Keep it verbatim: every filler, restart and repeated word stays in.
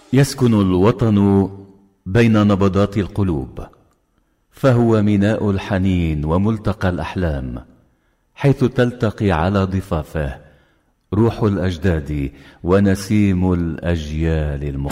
يسكن الوطن بين نبضات القلوب، فهو ميناء الحنين وملتقى الأحلام، حيث تلتقي على ضفافه روح الأجداد ونسيم الأجيال المختلفة.